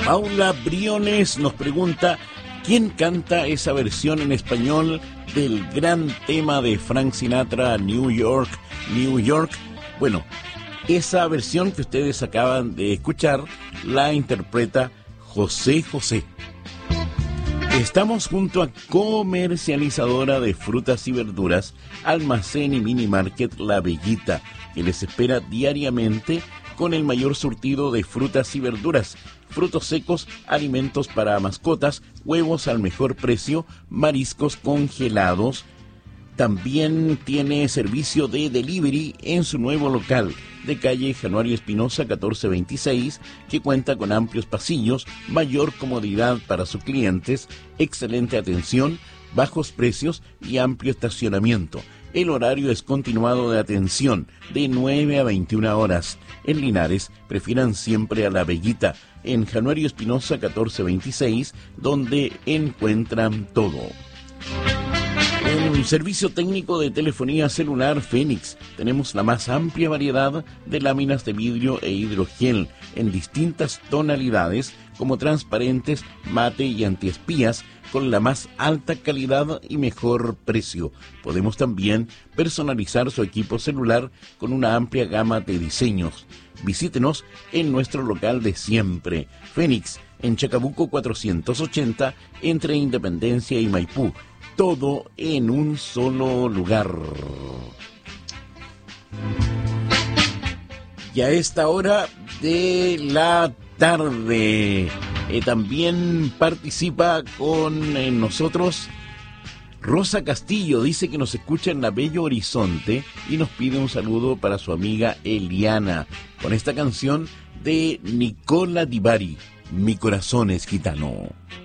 Paula Briones nos pregunta ¿quién canta esa versión en español del gran tema de Frank Sinatra, New York, New York? Bueno, esa versión que ustedes acaban de escuchar la interpreta José José. Estamos junto a comercializadora de frutas y verduras, Almacén y Mini Market La Veguita, que les espera diariamente con el mayor surtido de frutas y verduras, frutos secos, alimentos para mascotas, huevos al mejor precio, mariscos congelados. También tiene servicio de delivery en su nuevo local de calle Januario Espinosa 1426, que cuenta con amplios pasillos, mayor comodidad para sus clientes, excelente atención, bajos precios y amplio estacionamiento. El horario es continuado de atención de 9 a 21 horas. En Linares, prefieran siempre a La Veguita, en Januario Espinosa 1426, donde encuentran todo. En servicio técnico de telefonía celular Fénix tenemos la más amplia variedad de láminas de vidrio e hidrogel en distintas tonalidades como transparentes, mate y antiespías con la más alta calidad y mejor precio. Podemos también personalizar su equipo celular con una amplia gama de diseños. Visítenos en nuestro local de siempre, Fénix, en Chacabuco 480, entre Independencia y Maipú. Todo en un solo lugar. Y a esta hora de la tarde también participa con nosotros Rosa Castillo. Dice que nos escucha en la Bello Horizonte y nos pide un saludo para su amiga Eliana con esta canción de Nicola Di Bari, Mi corazón es gitano.